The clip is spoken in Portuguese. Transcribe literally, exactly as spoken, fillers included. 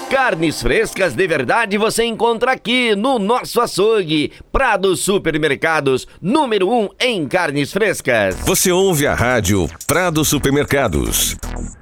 Carnes frescas de verdade você encontra aqui no nosso açougue. Prado Supermercados, número um em carnes frescas. Você ouve a rádio Prado Supermercados.